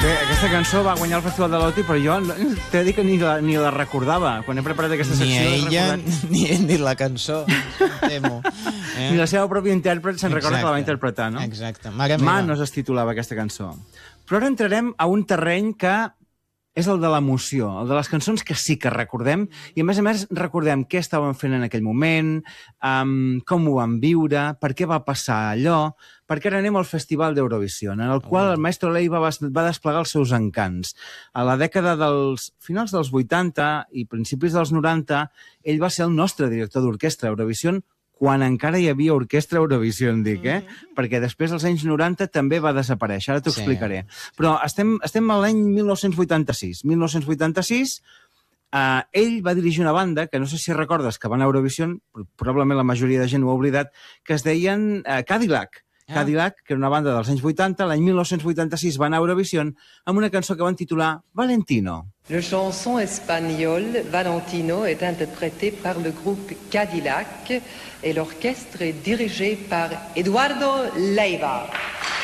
Bé, aquesta cançó va guanyar el Festival de l'Oti, però jo t'he de dir que ni la recordava. Quan he preparat aquesta secció... Ni ella, ni la cançó, temo. Ni la seva pròpia intèrpret se'n recorda que la va interpretar, no? Exacte. Mare meva. Manos es titulava aquesta cançó. Però ara entrarem a un terreny que és el de l'emoció, el de les cançons que sí que recordem, i a més recordem què estàvem fent en aquell moment, com ho vam viure, per què va passar allò, perquè ara anem al Festival d'Eurovisió, en el qual el Maestro Lei va desplegar els seus encants. A la dècada dels finals dels 80 i principis dels 90, ell va ser el nostre director d'orquestra a Eurovisió, quan encara hi havia orquestra Eurovisió, perquè després, als anys 90, també va desaparèixer. Ara t'ho explicaré. Però estem a l'any 1986. 1986, ell va dirigir una banda, que no sé si recordes que va a Eurovisió, probablement la majoria de gent ho ha oblidat, que es deien Cadillac. Cadillac, que era una banda dels anys 80, l'any 1986 va anar a Eurovisió amb una cançó que van titular Valentino. Le chanson espagnol Valentino est interprété par le groupe Cadillac et l'orchestre est dirigé par Eduardo Leiva.